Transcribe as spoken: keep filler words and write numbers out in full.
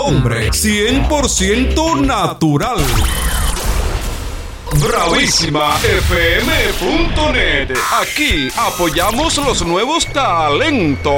Hombre, cien por ciento natural. Bravísima F M punto net. Aquí apoyamos los nuevos talentos.